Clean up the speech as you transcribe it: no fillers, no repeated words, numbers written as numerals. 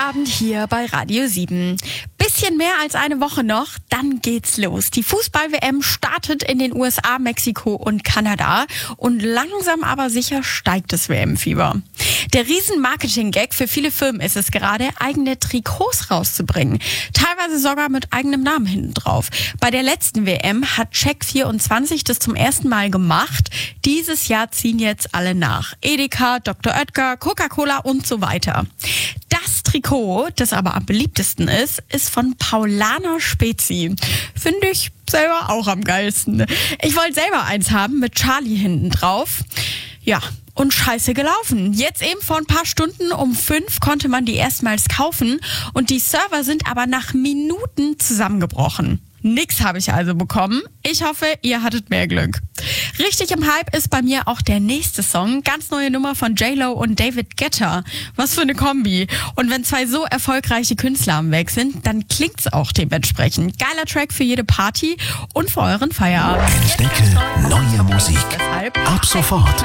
Feierabend hier bei Radio 7. Bisschen mehr als eine Woche noch, dann geht's los. Die Fußball-WM startet in den USA, Mexiko und Kanada und langsam aber sicher steigt das WM-Fieber. Der Riesen-Marketing-Gag für viele Firmen ist es gerade, eigene Trikots rauszubringen. Teilweise sogar mit eigenem Namen hinten drauf. Bei der letzten WM hat Check24 das zum ersten Mal gemacht. Dieses Jahr ziehen jetzt alle nach. Edeka, Dr. Oetker, Coca-Cola und so weiter. Das Trikot, das aber am beliebtesten ist von Paulaner Spezi. Finde ich selber auch am geilsten. Ich wollte selber eins haben mit Charlie hinten drauf. Ja, und scheiße gelaufen. Jetzt eben vor ein paar Stunden um 5 konnte man die erstmals kaufen und die Server sind aber nach Minuten zusammengebrochen. Nix habe ich also bekommen. Ich hoffe, ihr hattet mehr Glück. Richtig im Hype ist bei mir auch der nächste Song. Ganz neue Nummer von J-Lo und David Guetta. Was für eine Kombi. Und wenn zwei so erfolgreiche Künstler am Weg sind, dann klingt's auch dementsprechend. Geiler Track für jede Party und für euren Feierabend. Entdecke neue Musik. Ab sofort.